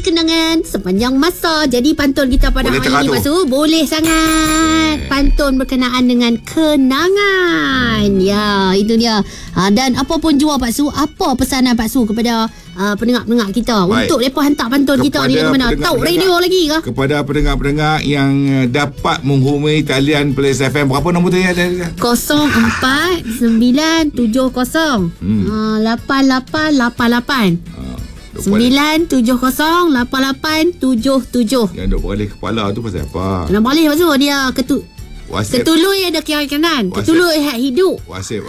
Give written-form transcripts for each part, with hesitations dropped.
kenangan sepanjang masa. Jadi pantun kita pada Boleh hari ni, Pak Su, boleh sangat. Pantun berkenaan dengan kenangan. Ya, itu dia. Dan apa pun jua, Pak Su, apa pesanan Pak Su kepada pendengar-pendengar kita? Baik. Untuk mereka hantar pantun kita ni ke mana? Tahu radio lagi ke? Kepada pendengar-pendengar yang dapat menghubungi talian Plus FM, berapa nombor tu ya? 0497088888. 9708877. Yang duk beralih kepala tu pasal apa? Nak balik Pak Su, dia WhatsApp. ketului ada kiri kanan. Ketului hat hidup. WhatsApp.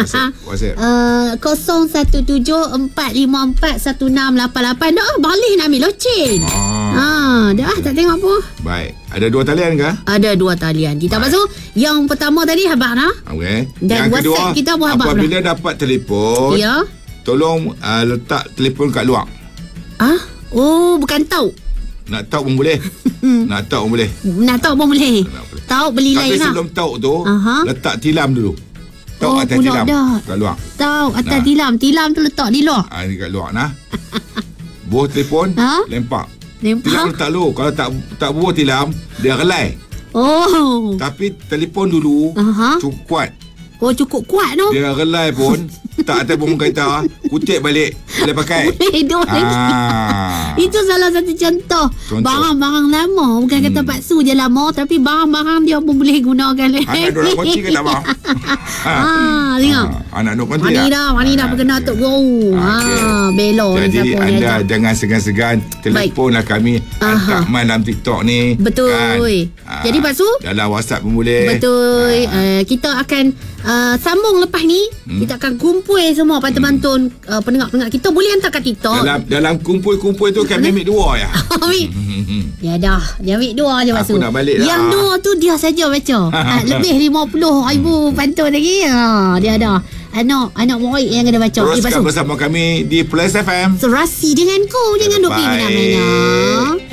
0174541688. Dah balik nak ambil loceng. Dah tak tengok apa. Baik. Ada 2 talian ke? Ada 2 talian. Kita Pak Su, yang pertama tadi habaq dah. Okey. Dan yang kedua, WhatsApp kita pun habaq dah. apabila dapat telefon, Ya. tolong letak telefon kat luar. Oh, bukan tahu. Nak tahu pun boleh. Nak tahu pun boleh. Nak tahu pun boleh. Tahu beli Tapi lain lah. sebelum tahu tu, letak tilam dulu. Tahu Oh, atas pula tilam dah. kat luar. Tahu atas Nah. tilam. Tilam tu letak di luar. Ni kat luar nah. Buah telefon, lempak. Tilam Nampak? letak dulu. Kalau tak buah tilam, dia relai. Oh. Tapi telefon dulu cukup kuat. Oh, cukup kuat tu. Dia relai pun tak atas bom kereta, kutip balik, boleh pakai. Hidup lagi. Itu salah satu contoh. Barang-barang lama. Bukan kata Pak Su je lama, tapi barang-barang dia pun boleh gunakan. Anak duk nak kunci ke tak bang? Tengok. Anak duk kunci Mani tak? dah. Mani dah berkena Tok Guru. Belo ni Jadi siapa ni anda ajar. jangan segan-segan telefonlah kami. Hantar main dalam TikTok ni. Betul. Kan? Jadi Pak Su, dalam WhatsApp pun boleh. betul. Kita akan sambung lepas ni. Kita akan kumpul semua pantun-pantun pendengar-pendengar kita. Boleh hantar kat TikTok. Dalam kumpul-kumpul tu kami ambil 2 ya. Ya dah. Dia ambil 2 je Pak Su. Aku nak balik dah. Yang 2 tu dia saja baca. Lebih 50,000 pantun lagi. Dia ada. Anak murid yang kena baca. Teruskan bersama kami di Plus FM. Serasi denganku. Jangan duk pergi mana-mana.